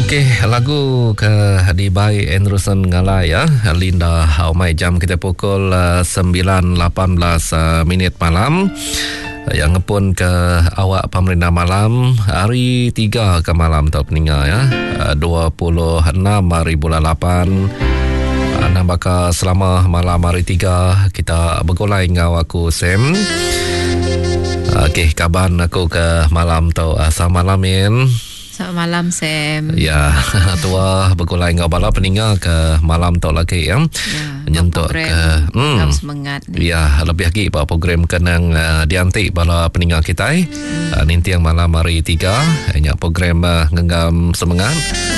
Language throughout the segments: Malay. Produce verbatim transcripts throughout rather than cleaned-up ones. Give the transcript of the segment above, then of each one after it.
Okey, lagu ke dibai Anderson Ngalai ya. Linda Haumai, jam kita pukul uh, sembilan lapan belas uh, minit malam. Yang ngepun ke awak pemerintah malam hari tiga ke malam tau peninga ya. Uh, dua puluh enam hari bulan lapan. Uh, Nambaka selama malam hari tiga kita bergulai dengan aku Sam. Okey, kaban aku ke malam tau asal malamin. Selamat malam Sam. Ya, tua bergulai dengan bala peninga ke malam tau lagi ya. Ya, Nyentuk ke hmm. semangat ni. Ya, lebih lagi pak program kenang uh, diantik bala peninga kita eh. Hmm. Uh, ninti yang malam hari tiga hanya program uh, ngenggam semangat.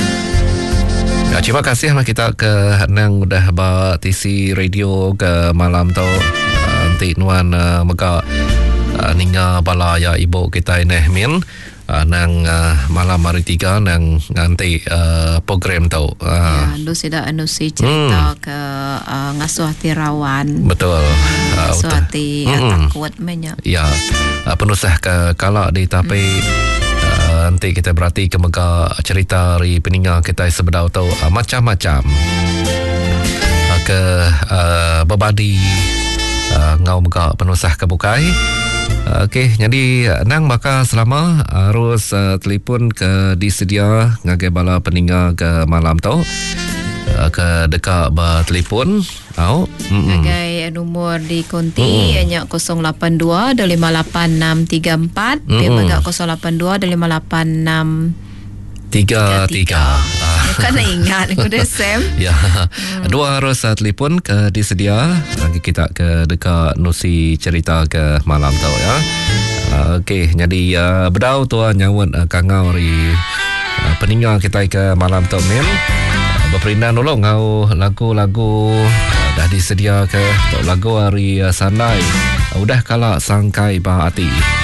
Ya, terima kasih lah kita ke nang udah ba T C radio ke malam tau uh, nanti nuan uh, mega uh, ninga bala ya ibu kita ini min. Uh, nang uh, malam hari tiga nang nganti uh, program tau uh. Ya, lu sudah anu si cerita hmm. ke uh, ngasuh hati rawan. Betul. Uh, ngasuh hati uh, takut banyak. Ya, uh, penusah ke kalak di tapi hmm. uh, nanti kita berarti ke mega cerita dari peninga kita sebedau tau uh, macam-macam uh, ke uh, berbadi uh, ngau mega penusah ke bukai. Okey, jadi nang maka selama harus uh, telefon ke disedia ngagai bala peninga ke malam tau uh, ke dekat ba telefon au ngagai nomor di konti hanya kosong lapan dua dua lima lapan enam tiga empat dia baga kosong lapan dua dua lima lapan enam tiga tiga. Kan ingat aku dah Sam. Ya. Hmm. Dua harus uh, telefon ke disedia lagi kita ke dekat nusi cerita ke malam tau ya. Uh, Okey, jadi uh, berdau tua nyawut uh, kangau ri uh, peninga kita ke malam tau min. Uh, berperindah dulu ngau lagu-lagu uh, dah disedia ke lagu hari uh, Sandai. Uh, udah kalak sangkai bah hati.